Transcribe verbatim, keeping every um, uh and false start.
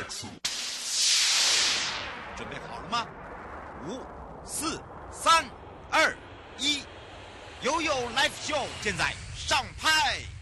气。 准备好了吗？五、四、三、二、一，悠悠 Live Show 现在上拍。